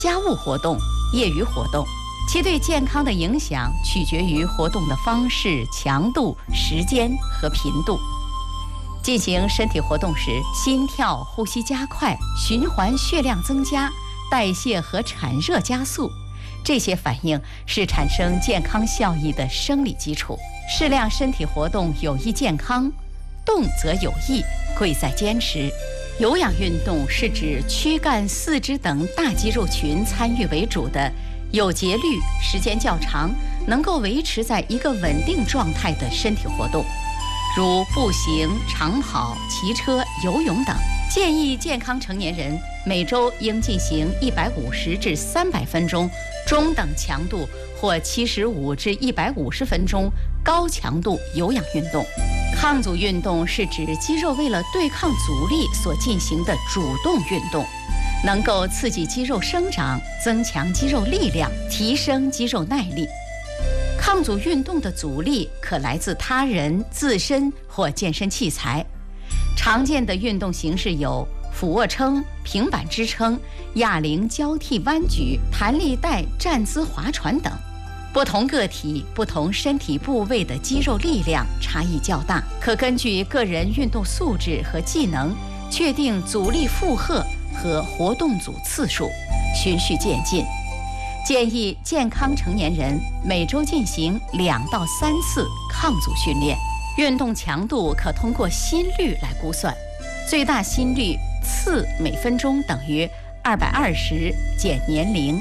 家务活动、业余活动，其对健康的影响取决于活动的方式、强度、时间和频度。进行身体活动时，心跳、呼吸加快，循环血量增加，代谢和产热加速，这些反应是产生健康效益的生理基础。适量身体活动有益健康，动则有益，贵在坚持。有氧运动是指躯干、四肢等大肌肉群参与为主的，有节律、时间较长，能够维持在一个稳定状态的身体活动，如步行、长跑、骑车、游泳等。建议健康成年人每周应进行150至300分钟中等强度或75至150分钟高强度有氧运动。抗阻运动是指肌肉为了对抗阻力所进行的主动运动，能够刺激肌肉生长，增强肌肉力量，提升肌肉耐力。抗阻运动的阻力可来自他人、自身或健身器材。常见的运动形式有俯卧撑、平板支撑、哑铃交替弯举、弹力带站姿划船等。不同个体、不同身体部位的肌肉力量差异较大，可根据个人运动素质和技能确定阻力负荷和活动组次数，循序渐进。建议健康成年人每周进行2到3次抗阻训练。运动强度可通过心率来估算，最大心率次每分钟等于220减年龄。